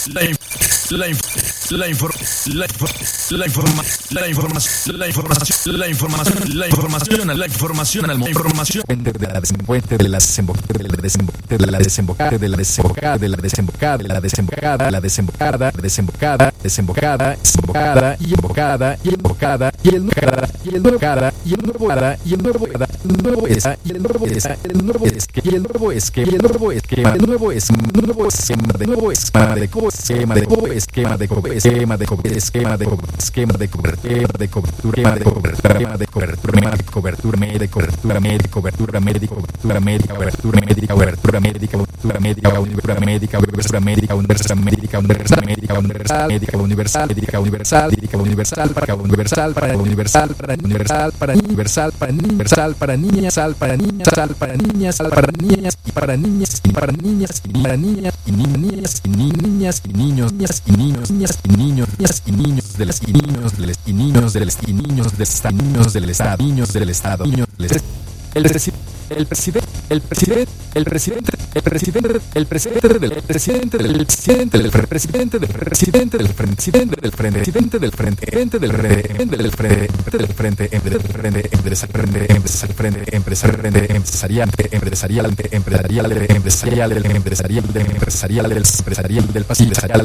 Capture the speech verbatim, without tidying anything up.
La inf- la inf- la infor- la infor- la informa- la información, la información, la información, la información, la información, la información. Puente de la desempuente de la desembocada, de la desembocada, de la desembocada, de la desembocada, de la desembocada, de la desembocada, la desembocada, desembocada, desembocada, desembocada y embocada y embocada y el nuevo y el nuevo cara y el nuevo cara y el nuevo cara, el nuevo esa y el nuevo esa, el nuevo es que y el nuevo es que y el nuevo esquema, el nuevo es nuevo esquema de nuevo esquema de cobo esquema de cobo esquema de cobo esquema de cobo esquema de cobo esquema de cobertura de cobertura de cobertura de cobertura de cobertura médica cobertura médica cobertura médica cobertura médica cobertura médica cobertura médica cobertura médica cobertura médica cobertura médica universal médica universal médica universal médica universal médica universal médica universal para universal para universal para universal para universal para universal para niñas sal para niñas sal para niñas sal para niñas y para niñas y para niñas y para niñas y niñas y niñas y niños niñas y niños niñas y niños niñas y niños de las y niños de las y niños de las y niños de los niños del estado niños del estado niños el presidente el presidente el presidente el presidente el presidente el presidente del presidente del presidente del presidente del presidente del presidente del presidente del presidente del frente del frente del frente del frente empresarial empresarial empresarial empresarial empresarial empresarial empresarial empresarial empresarial del empresarial del empresarial del pasillo empresarial